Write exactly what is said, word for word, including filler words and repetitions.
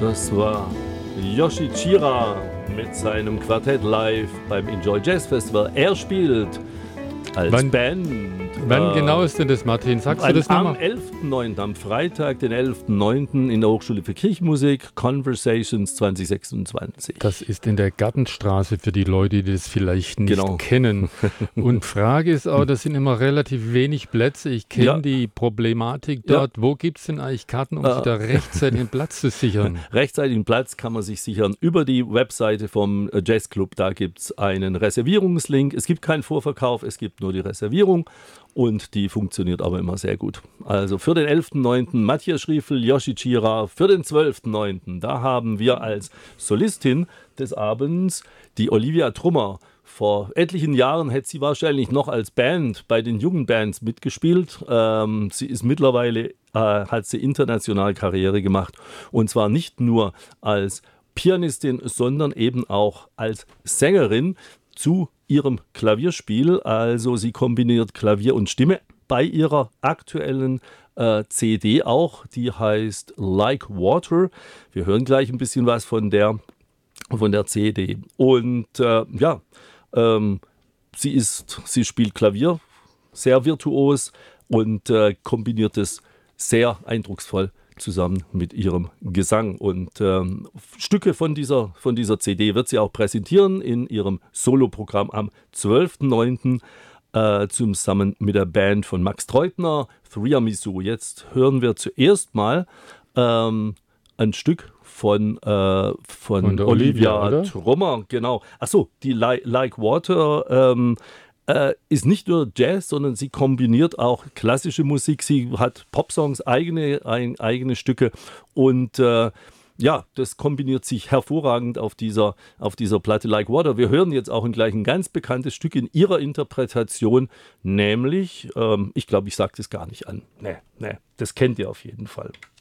Das war Yoshi Chira mit seinem Quartett live beim Enjoy Jazz Festival. Er spielt als wann, Band. Wann äh, genau ist denn das, Martin? Sagst du das nochmal? Am elften neunten, am Freitag, den elften neunten in der Hochschule für Kirchenmusik, Conversations zwanzig sechsundzwanzig. Das ist in der Gartenstraße für die Leute, die das vielleicht nicht Genau. kennen. Und Frage ist auch, das sind immer relativ wenig Plätze. Ich kenne Ja. die Problematik dort. Ja. Wo gibt es denn eigentlich Karten, um Äh. sich da rechtzeitig einen Platz zu sichern? Rechtzeitig einen Platz kann man sich sichern über die Webseite vom Jazzclub. Da gibt es einen Reservierungslink. Es gibt keinen Vorverkauf, es gibt nur die Reservierung. Und die funktioniert aber immer sehr gut. Also für den elften neunten Matthias Schriefel, Yoshi Chira. Für den zwölften neunten da haben wir als Solistin des Abends die Olivia Trummer. Vor etlichen Jahren hätte sie wahrscheinlich noch als Band bei den jungen Bands mitgespielt. Ähm, sie ist mittlerweile, äh, hat sie international Karriere gemacht. Und zwar nicht nur als Pianistin, sondern eben auch als Sängerin zu ihrem Klavierspiel. Also sie kombiniert Klavier und Stimme bei ihrer aktuellen äh, C D auch. Die heißt Like Water. Wir hören gleich ein bisschen was von der, von der C D. Und äh, ja, ähm, sie ist, sie spielt Klavier sehr virtuos und äh, kombiniert es sehr eindrucksvoll zusammen mit ihrem Gesang. Und ähm, Stücke von dieser, von dieser C D wird sie auch präsentieren in ihrem Soloprogramm am zwölften neunten Äh, zusammen mit der Band von Max Treutner, Three-Amisu. Jetzt hören wir zuerst mal ähm, ein Stück von, äh, von, von Olivia, Olivia Trummer. Genau. Achso, die Li- Like Water ähm, Äh, ist nicht nur Jazz, sondern sie kombiniert auch klassische Musik. Sie hat Popsongs, eigene, ein, eigene Stücke und äh, ja, das kombiniert sich hervorragend auf dieser, auf dieser Platte Like Water. Wir hören jetzt auch gleich ein ganz bekanntes Stück in ihrer Interpretation, nämlich, ähm, ich glaube, ich sage das gar nicht an. Nee, nee, das kennt ihr auf jeden Fall.